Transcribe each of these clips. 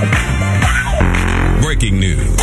Breaking news.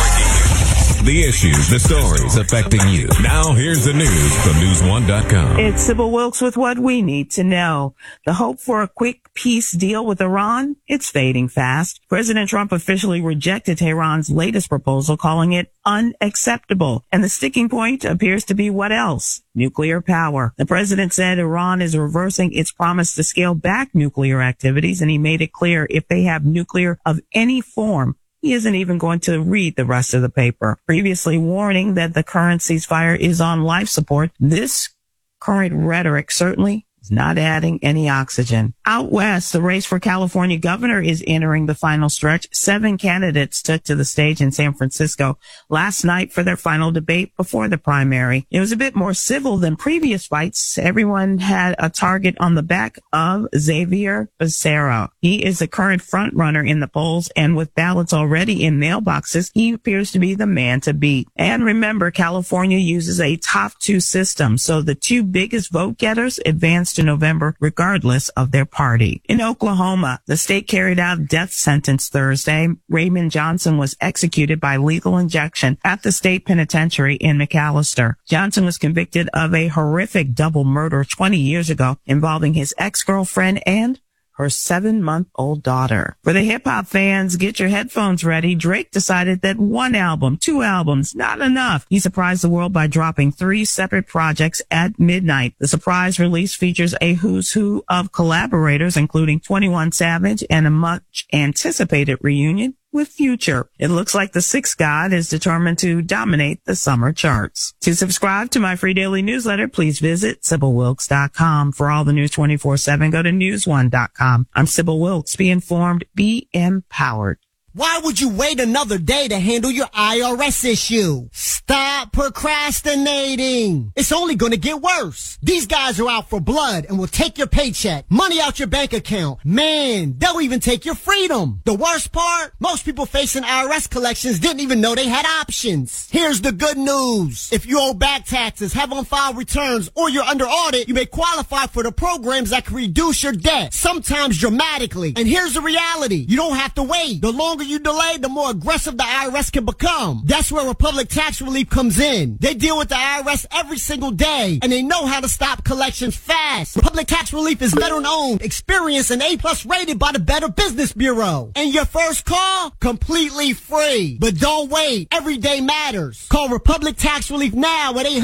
The issues, the stories affecting you. Now here's the news from News1.com. It's Sybil Wilkes with what we need to know. The hope for a quick peace deal with Iran, it's fading fast. President Trump officially rejected Tehran's latest proposal, calling it unacceptable. And the sticking point appears to be what else? Nuclear power. The president said Iran is reversing its promise to scale back nuclear activities, and he made it clear if they have nuclear of any form, he isn't even going to read the rest of the paper. Previously warning that the current ceasefire is on life support, this current rhetoric certainly is not adding any oxygen. Out west, the race for California governor is entering the final stretch. 7 candidates took to the stage in San Francisco last night for their final debate before the primary. It was a bit more civil than previous fights. Everyone had a target on the back of Xavier Becerra. He is the current front runner in the polls, and with ballots already in mailboxes, he appears to be the man to beat. And remember, California uses a top 2 system, so the 2 biggest vote getters advance to November regardless of their party. In Oklahoma, the state carried out a death sentence Thursday. Raymond Johnson was executed by lethal injection at the state penitentiary in McAllister. Johnson was convicted of a horrific double murder 20 years ago involving his ex-girlfriend and her 7-month-old daughter. For the hip-hop fans, get your headphones ready. Drake decided that 1 album, 2 albums, not enough. He surprised the world by dropping 3 separate projects at midnight. The surprise release features a who's who of collaborators, including 21 Savage and a much-anticipated reunion with Future. It looks like the Sixth God is determined to dominate the summer charts. To subscribe to my free daily newsletter, please visit SybilWilkes.com. For all the news 24/7, go to News1.com. I'm Sybil Wilkes. Be informed, be empowered. Why would you wait another day to handle your IRS issue? Stop procrastinating. It's only going to get worse. These guys are out for blood and will take your paycheck, money out your bank account. Man, they'll even take your freedom. The worst part? Most people facing IRS collections didn't even know they had options. Here's the good news. If you owe back taxes, have on-file returns, or you're under audit, you may qualify for the programs that can reduce your debt, sometimes dramatically. And here's the reality. You don't have to wait. The longer you delay, the more aggressive the IRS can become. That's where Republic Tax Relief comes in. They deal with the IRS every single day, and they know how to stop collections fast. Republic Tax Relief is veteran-owned, experienced, and A+ rated by the Better Business Bureau. And your first call? Completely free. But don't wait. Every day matters. Call Republic Tax Relief now at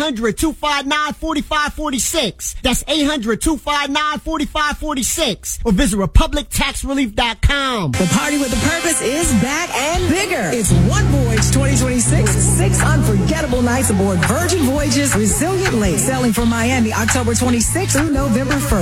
800-259-4546. That's 800-259-4546. Or visit RepublicTaxRelief.com. The party with a purpose is back and bigger. It's One Voyage 2026 with 6 unforgettable nights aboard Virgin Voyage's Resilient Lake, sailing from Miami October 26th through November 1st.